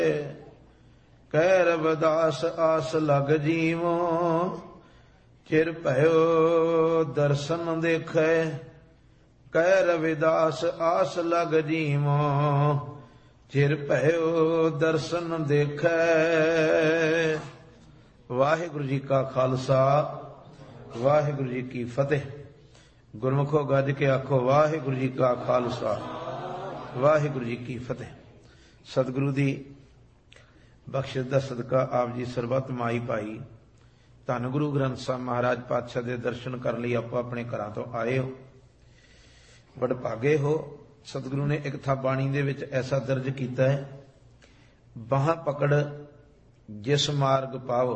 ਕਹਿ रविदास आस लग जीवो, चिर भयो दर्शन देखे। ਕਹਿ रविदास आस लग जीवो, चिर भयो दर्शन देखे। वाहिगुरु जी का खालसा, वाहिगुरु जी की फतेह। गुरमुखो गज के आखो वाहिगुरु जी का खालसा, वाहिगुरु जी की फतेह। सतगुरु दी बख्शिश दा सदका आप जी सरबत माई पाई। धन गुरु ग्रंथ साहब महाराज पातशाह दे दर्शन करने लई आपो अपने घरां तो आए हो, वडभागे हो। सतगुरु ने एक था बाणी दे विच ऐसा दर्ज कीता है, बाहां पकड़ जिस मार्ग पाओ।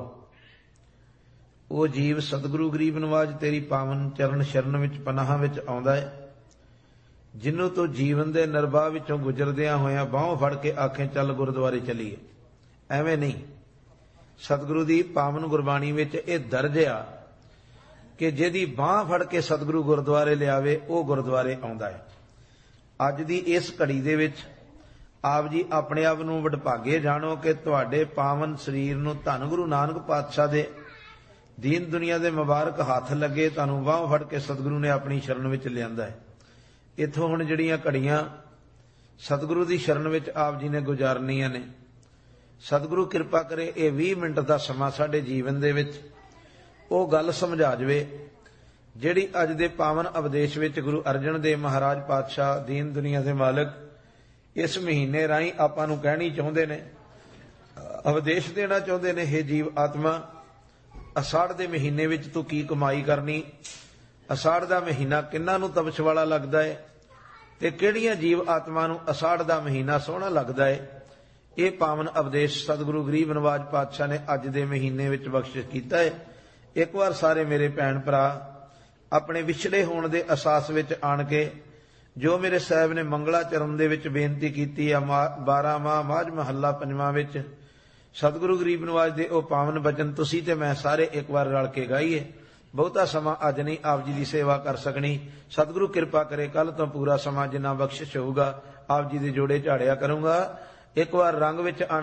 वो जीव सतगुरु गरीब नवाज तेरी पावन चरण शरण विच पनाह विच आउंदा है, जिन्हों तो जीवन दे नरबाह विचों गुजरदियां होयां बाहों फड़ के आखे चल गुरुद्वारे चलीए। ਐਵੇਂ नहीं, सतगुरु दी पावन गुरबाणी विच ਇਹ दर्ज आ कि जिहदी बाह फड़ के सतगुरु गुरुद्वारे लियावे वो गुरुद्वारे आउंदा है। अज दी इस घड़ी दे विच आप जी अपने आप नूं वडभागे जाणो कि तुहाडे पावन शरीर नूं धन गुरु नानक पातशाह दे दीन दुनिया दे मुबारक हथ लगे, तुहानूं बाह फड़ के सतगुरु ने अपनी शरण विच लिआंदा है। इत्थों हुण जिहड़ियां घड़ियां सतगुरु दी शरण विच आप जी ने गुजारनियां ने, सतगुरु किरपा करे ये 20 मिनट का समा साडे जीवन दे विच वो गल समझा जावे जिहड़ी अज दे पावन उपदेश विच गुरु अर्जन देव महाराज पातशाह दीन दुनिया दे मालिक इस महीने राही आपां नूं कहणी चाहुंदे ने, उपदेश देना चाहुंदे ने। हे जीव आत्मा, असाड़ दे महीने विच तू की कमाई करनी, असाड़ दा महीना किन्हां नूं तपश वाला लगदा है ते किहड़ियां जीव आत्मा नूं असाड़ दा महीना सोहना लगदा है। ये पावन उपदेश सतगुरु गरीब नवाज पातशाह ने अज दे महीने विच बख्शिश कीता है। एक बार सारे मेरे भैन भरा अपने विछड़े होने दे अहसास विच आण के जो मेरे साहब ने मंगला चरण दे विच बेनती कीती है, 12 माह माझ महला 5वां विच सतगुरु गरीब नवाज दे ओ पावन बचन तुसी ते मैं सारे एक बार रल के गाईए। बहुता समा अज नहीं आप जी की सेवा कर सकनी। सतगुरु कृपा करे कल तो पूरा समा जिन्ना बख्शिश होगा आप जी दे जोड़े झाड़िया करूंगा। एक बार रंग विच आण